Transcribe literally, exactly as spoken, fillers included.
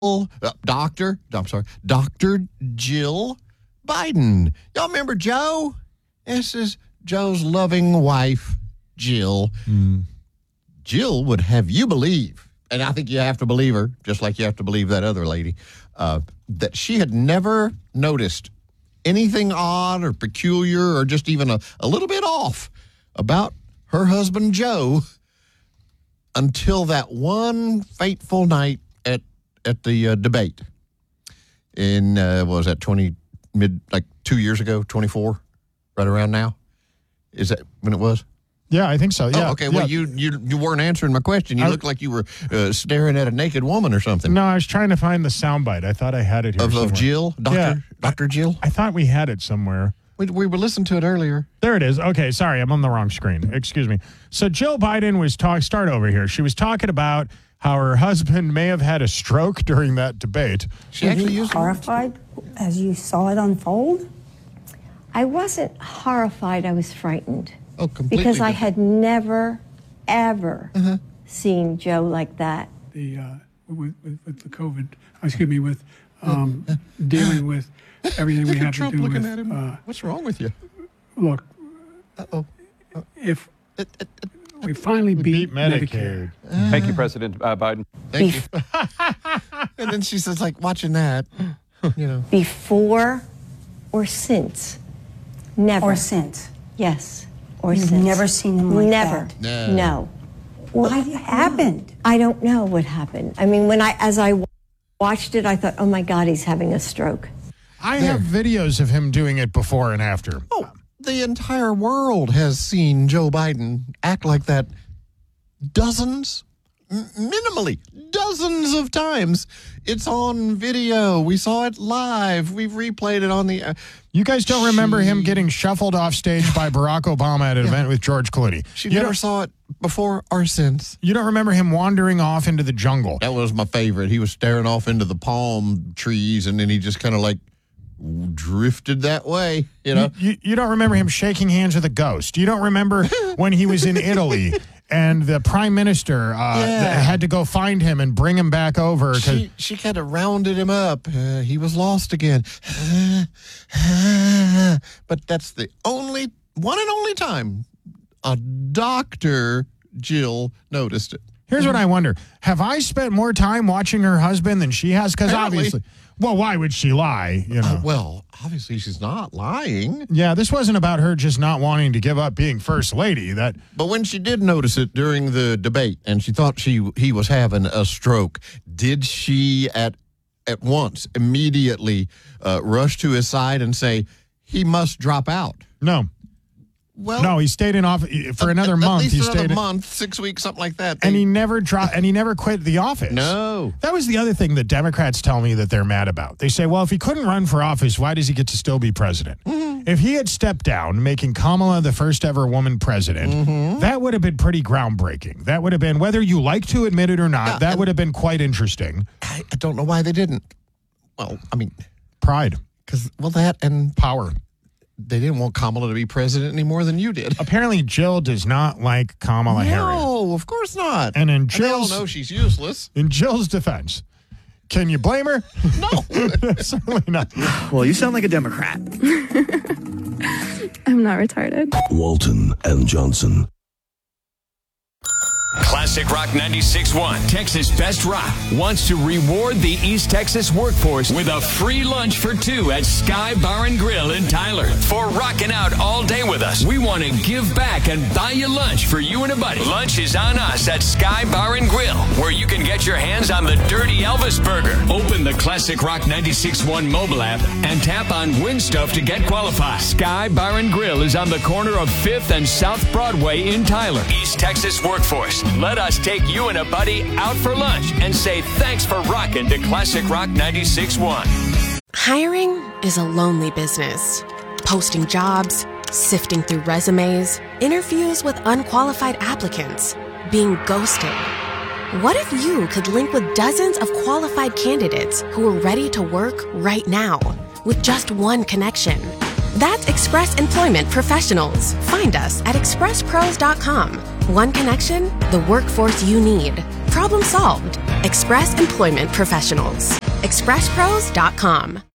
uh, Doctor, I'm sorry, Doctor Jill Biden. Y'all remember Joe? This is Joe's loving wife, Jill. Mm. Jill would have you believe, and I think you have to believe her, just like you have to believe that other lady, uh, that she had never noticed anything odd or peculiar or just even a, a little bit off about her husband, Joe, until that one fateful night at at the uh, debate in, uh, what was that, twenty, mid, like two years ago, twenty-four, right around now? Is that when it was? Yeah, I think so. Yeah. Oh, okay. Well, yeah. you, you you weren't answering my question. You I, looked like you were uh, staring at a naked woman or something. No, I was trying to find the soundbite. I thought I had it here Of, of Jill? Doctor Yeah. Doctor Jill? I thought we had it somewhere. We, we were listening to it earlier. There it is. Okay, sorry, I'm on the wrong screen. Excuse me. So Jill Biden was talk. Start over here. She was talking about how her husband may have had a stroke during that debate. She Were actually you used horrified as you saw it unfold? I wasn't horrified. I was frightened. Oh, completely Because I different. had never, ever seen Joe like that. The uh, with, with with the COVID, excuse me, with um, dealing with everything we had to Trump do looking with. at him. Uh, What's wrong with you? look, Uh-oh. if we finally beat, Beat Medicaid. Medicare, Thank you, President uh, Biden. Thank you. And then she says, like, watching that, you know. Before or since? Never. Or since? Yes. Or You've since. never seen him like never. that? No. No. What happened? I don't know what happened. I mean, when I, as I watched it, I thought, oh my God, he's having a stroke. I have videos of him doing it before and after. Oh, the entire world has seen Joe Biden act like that dozens, m- minimally, dozens of times. It's on video. We saw it live. We've replayed it on the... Uh, You guys don't remember him getting shuffled off stage by Barack Obama at an event with George Clooney. she you never don't, saw it before or since. you don't remember him wandering off into the jungle. That was my favorite. He was staring off into the palm trees, and then he just kind of like drifted that way, you know? You, you don't remember him shaking hands with a ghost. You don't remember when he was in Italy and the prime minister uh, Yeah. th- had to go find him and bring him back over. 'cause- She, she kind of rounded him up. Uh, he was lost again. But that's the only, one and only time a Doctor Jill noticed it. Here's what I wonder. Have I spent more time watching her husband than she has? Because Apparently. obviously, well, why would she lie? You know. Uh, well, obviously she's not lying. Yeah, this wasn't about her just not wanting to give up being first lady. That But when she did notice it during the debate and she thought she he was having a stroke, did she at at once immediately uh, rush to his side and say, he must drop out? no, Well, no, he stayed in office for another at, month. At least he another stayed, in- month, six weeks, something like that. and They- he never dropped, and he never quit the office. No. That was the other thing that Democrats tell me that they're mad about. They say, well, if he couldn't run for office, why does he get to still be president? Mm-hmm. If he had stepped down, making Kamala the first ever woman president, Mm-hmm. that would have been pretty groundbreaking. That would have been, whether you like to admit it or not, Yeah, that and- would have been quite interesting. I, I don't know why they didn't. Well, I mean, Pride, because, well, that and power. they didn't want Kamala to be president any more than you did. Apparently, Jill does not like Kamala Harris. No, of course not. And in And they all Jill's, know she's useless. in Jill's defense, can you blame her? No. Certainly not. Well, you sound like a Democrat. I'm not retarded. Walton and Johnson. Classic Rock ninety-six point one, Texas Best Rock, wants to reward the East Texas workforce with a free lunch for two at Sky Bar and Grill in Tyler. For rocking out all day with us, we want to give back and buy you lunch for you and a buddy. Lunch is on us at Sky Bar and Grill, where you can get your hands on the Dirty Elvis Burger. Open the Classic Rock ninety-six point one mobile app and tap on Win Stuff to get qualified. Sky Bar and Grill is on the corner of fifth and South Broadway in Tyler. East Texas workforce, let us take you and a buddy out for lunch and say thanks for rocking to Classic Rock ninety-six point one. Hiring is a lonely business. Posting jobs, sifting through resumes, interviews with unqualified applicants, being ghosted. What if you could link with dozens of qualified candidates who are ready to work right now with just one connection? That's Express Employment Professionals. Find us at express pros dot com. One connection, the workforce you need. Problem solved. Express Employment Professionals. express pros dot com.